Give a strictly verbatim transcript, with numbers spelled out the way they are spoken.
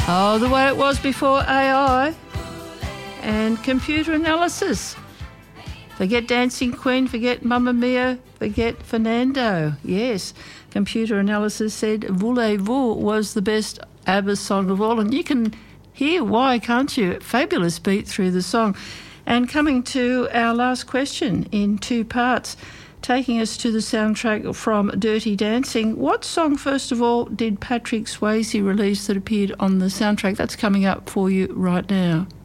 Oh, the way it was before A I and computer analysis. Forget Dancing Queen, forget Mamma Mia, forget Fernando. Yes, computer analysis said Voulez-Vous was the best ABBA song of all, and you can hear why, can't you? Fabulous beat through the song. And coming to our last question in two parts, taking us to the soundtrack from Dirty Dancing. What song, first of all, did Patrick Swayze release that appeared on the soundtrack? That's coming up for you right now.